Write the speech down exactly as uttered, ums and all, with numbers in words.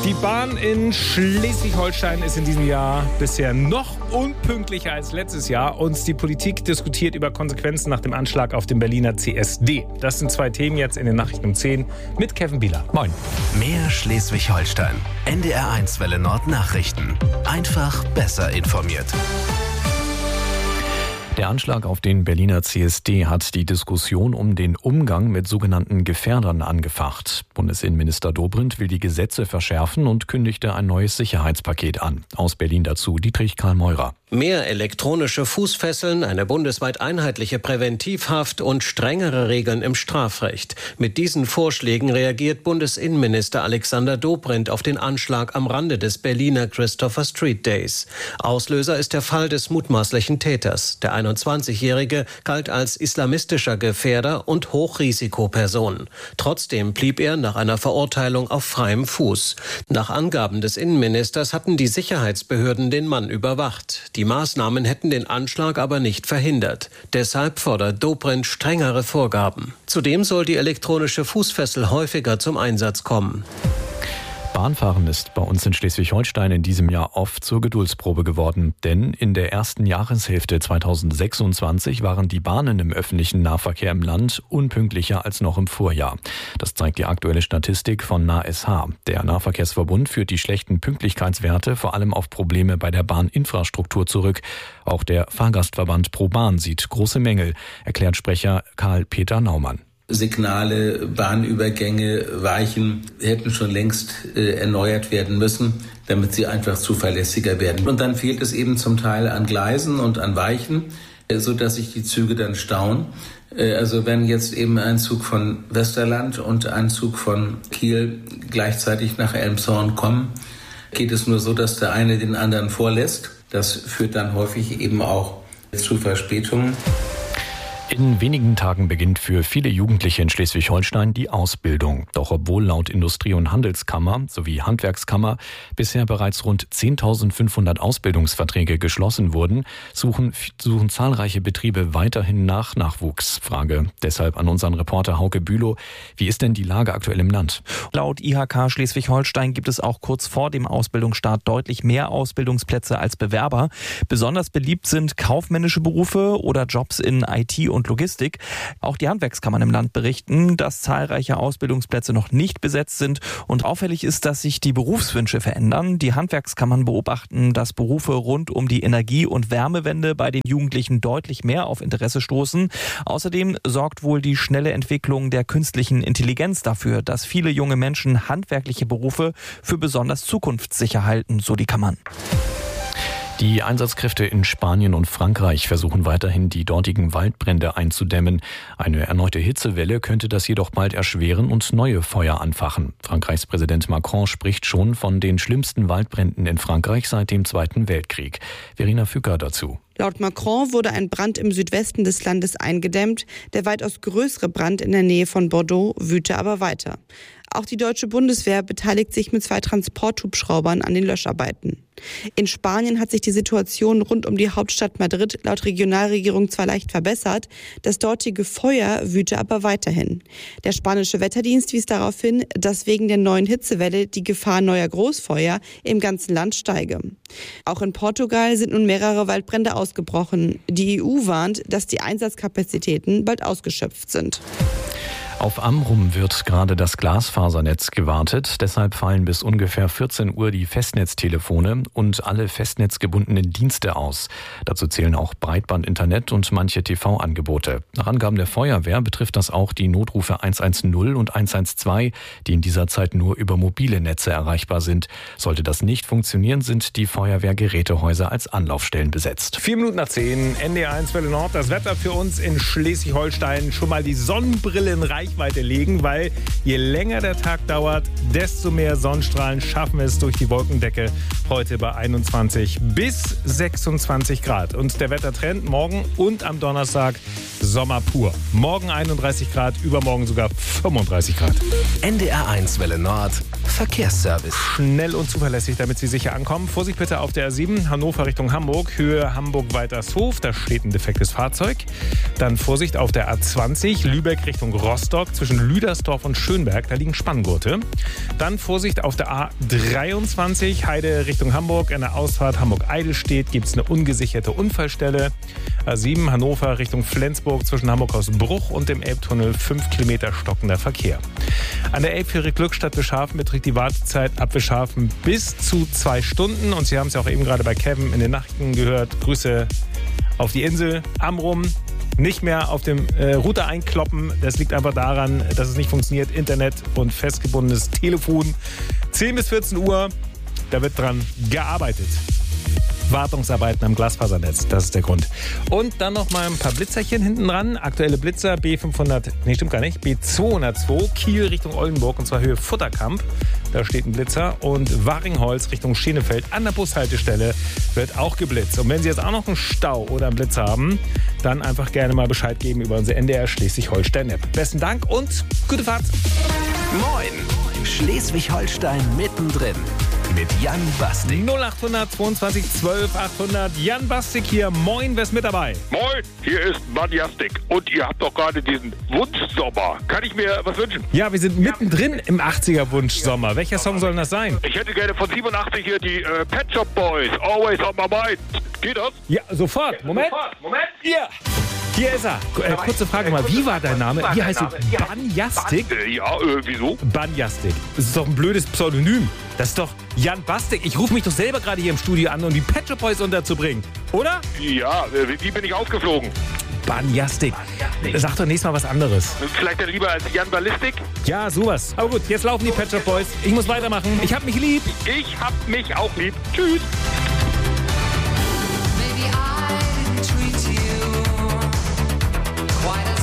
Die Bahn in Schleswig-Holstein ist in diesem Jahr bisher noch unpünktlicher als letztes Jahr und die Politik diskutiert über Konsequenzen nach dem Anschlag auf den Berliner C S D. Das sind zwei Themen jetzt in den Nachrichten um zehn mit Kevin Bieler. Moin. Mehr Schleswig-Holstein. N D R eins Welle Nord Nachrichten. Einfach besser informiert. Der Anschlag auf den Berliner C S D hat die Diskussion um den Umgang mit sogenannten Gefährdern angefacht. Bundesinnenminister Dobrindt will die Gesetze verschärfen und kündigte ein neues Sicherheitspaket an. Aus Berlin dazu Dietrich Karl Meurer. Mehr elektronische Fußfesseln, eine bundesweit einheitliche Präventivhaft und strengere Regeln im Strafrecht. Mit diesen Vorschlägen reagiert Bundesinnenminister Alexander Dobrindt auf den Anschlag am Rande des Berliner Christopher Street Days. Auslöser ist der Fall des mutmaßlichen Täters. Der einundzwanzigjährige galt als islamistischer Gefährder und Hochrisikoperson. Trotzdem blieb er nach einer Verurteilung auf freiem Fuß. Nach Angaben des Innenministers hatten die Sicherheitsbehörden den Mann überwacht. Die Maßnahmen hätten den Anschlag aber nicht verhindert. Deshalb fordert Dobrindt strengere Vorgaben. Zudem soll die elektronische Fußfessel häufiger zum Einsatz kommen. Bahnfahren ist bei uns in Schleswig-Holstein in diesem Jahr oft zur Geduldsprobe geworden. Denn in der ersten Jahreshälfte zweitausendsechsundzwanzig waren die Bahnen im öffentlichen Nahverkehr im Land unpünktlicher als noch im Vorjahr. Das zeigt die aktuelle Statistik von N A S H. Der Nahverkehrsverbund führt die schlechten Pünktlichkeitswerte vor allem auf Probleme bei der Bahninfrastruktur zurück. Auch der Fahrgastverband ProBahn sieht große Mängel, erklärt Sprecher Karl-Peter Naumann. Signale, Bahnübergänge, Weichen hätten schon längst äh, erneuert werden müssen, damit sie einfach zuverlässiger werden. Und dann fehlt es eben zum Teil an Gleisen und an Weichen, äh, sodass sich die Züge dann stauen. Äh, also wenn jetzt eben ein Zug von Westerland und ein Zug von Kiel gleichzeitig nach Elmshorn kommen, geht es nur so, dass der eine den anderen vorlässt. Das führt dann häufig eben auch zu Verspätungen. In wenigen Tagen beginnt für viele Jugendliche in Schleswig-Holstein die Ausbildung. Doch obwohl laut Industrie- und Handelskammer sowie Handwerkskammer bisher bereits rund zehntausendfünfhundert Ausbildungsverträge geschlossen wurden, suchen, suchen zahlreiche Betriebe weiterhin nach Nachwuchs. Frage deshalb an unseren Reporter Hauke Bülow: Wie ist denn die Lage aktuell im Land? Laut I H K Schleswig-Holstein gibt es auch kurz vor dem Ausbildungsstart deutlich mehr Ausbildungsplätze als Bewerber. Besonders beliebt sind kaufmännische Berufe oder Jobs in I T und Logistik. Auch die Handwerkskammern im Land berichten, dass zahlreiche Ausbildungsplätze noch nicht besetzt sind. Und auffällig ist, dass sich die Berufswünsche verändern. Die Handwerkskammern beobachten, dass Berufe rund um die Energie- und Wärmewende bei den Jugendlichen deutlich mehr auf Interesse stoßen. Außerdem sorgt wohl die schnelle Entwicklung der künstlichen Intelligenz dafür, dass viele junge Menschen handwerkliche Berufe für besonders zukunftssicher halten, so die Kammern. Die Einsatzkräfte in Spanien und Frankreich versuchen weiterhin, die dortigen Waldbrände einzudämmen. Eine erneute Hitzewelle könnte das jedoch bald erschweren und neue Feuer anfachen. Frankreichs Präsident Macron spricht schon von den schlimmsten Waldbränden in Frankreich seit dem Zweiten Weltkrieg. Verena Fücker dazu. Laut Macron wurde ein Brand im Südwesten des Landes eingedämmt. Der weitaus größere Brand in der Nähe von Bordeaux wüte aber weiter. Auch die deutsche Bundeswehr beteiligt sich mit zwei Transporthubschraubern an den Löscharbeiten. In Spanien hat sich die Situation rund um die Hauptstadt Madrid laut Regionalregierung zwar leicht verbessert, das dortige Feuer wüte aber weiterhin. Der spanische Wetterdienst wies darauf hin, dass wegen der neuen Hitzewelle die Gefahr neuer Großfeuer im ganzen Land steige. Auch in Portugal sind nun mehrere Waldbrände ausgebrochen. Die E U warnt, dass die Einsatzkapazitäten bald ausgeschöpft sind. Auf Amrum wird gerade das Glasfasernetz gewartet. Deshalb fallen bis ungefähr vierzehn Uhr die Festnetztelefone und alle festnetzgebundenen Dienste aus. Dazu zählen auch Breitband, Internet und manche T V-Angebote. Nach Angaben der Feuerwehr betrifft das auch die Notrufe hundertzehn und hundertzwölf, die in dieser Zeit nur über mobile Netze erreichbar sind. Sollte das nicht funktionieren, sind die Feuerwehrgerätehäuser als Anlaufstellen besetzt. Vier Minuten nach zehn, N D R eins Welle Nord. Das Wetter für uns in Schleswig-Holstein. Schon mal die Sonnenbrillen reichen Reichweite legen, weil je länger der Tag dauert, desto mehr Sonnenstrahlen schaffen es durch die Wolkendecke. Heute bei einundzwanzig bis sechsundzwanzig Grad. Und der Wettertrend morgen und am Donnerstag Sommer pur. Morgen einunddreißig Grad, übermorgen sogar fünfunddreißig Grad. N D R eins Welle Nord, Verkehrsservice. Schnell und zuverlässig, damit Sie sicher ankommen. Vorsicht bitte auf der A sieben, Hannover Richtung Hamburg, Höhe Hamburg-Weitershof. Da steht ein defektes Fahrzeug. Dann Vorsicht auf der A zwanzig, Lübeck Richtung Rostock. Rostock zwischen Lüdersdorf und Schönberg. Da liegen Spanngurte. Dann Vorsicht auf der A dreiundzwanzig, Heide Richtung Hamburg. An der Ausfahrt Hamburg-Eidelstedt gibt es eine ungesicherte Unfallstelle. A sieben, Hannover Richtung Flensburg zwischen Hamburg-Hausbruch und dem Elbtunnel. fünf Kilometer stockender Verkehr. An der Elbfähre Glückstadt Wischhafen beträgt die Wartezeit ab Wischhafen bis zu zwei Stunden. Und Sie haben es ja auch eben gerade bei Kevin in den Nachrichten gehört. Grüße auf die Insel. Amrum nicht mehr auf dem äh, Router einkloppen. Das liegt einfach daran, dass es nicht funktioniert. Internet und festgebundenes Telefon. zehn bis vierzehn Uhr, da wird dran gearbeitet. Wartungsarbeiten am Glasfasernetz, das ist der Grund. Und dann noch mal ein paar Blitzerchen hinten dran. Aktuelle Blitzer B fünfhundert, nee, stimmt gar nicht, B zweihundertzwei, Kiel Richtung Oldenburg und zwar Höhe Futterkamp. Da steht ein Blitzer. Und Waringholz Richtung Schenefeld an der Bushaltestelle wird auch geblitzt. Und wenn Sie jetzt auch noch einen Stau oder einen Blitzer haben, dann einfach gerne mal Bescheid geben über unsere N D R Schleswig-Holstein-App. Besten Dank und gute Fahrt. Moin, Schleswig-Holstein mittendrin. Mit Jan Bastik. null acht zweiundzwanzig zwölf achthundert. Jan Bastik hier. Moin, wer ist mit dabei? Moin, hier ist Banjastik. Und ihr habt doch gerade diesen Wunschsommer. Kann ich mir was wünschen? Ja, wir sind mittendrin im achtziger-Wunschsommer. Welcher Song soll das sein? Ich hätte gerne von siebenundachtzig hier die äh, Pet Shop Boys. Always on my mind. Geht das? Ja, sofort. Moment. Sofort. Moment. Ja. Hier ist er. Äh, kurze Frage mal, wie war dein Name? Wie heißt du? Banjastik? Äh, ja, äh, wieso? Banjastik. Das ist doch ein blödes Pseudonym. Das ist doch Jan Bastik. Ich rufe mich doch selber gerade hier im Studio an, um die Pet Shop Boys unterzubringen. Oder? Ja, äh, wie bin ich aufgeflogen? Banjastik. Sag doch nächstes Mal was anderes. Vielleicht dann lieber als Jan Ballistik? Ja, sowas. Aber gut, jetzt laufen die Pet Shop Boys. Ich muss weitermachen. Ich hab mich lieb. Ich hab mich auch lieb. Tschüss.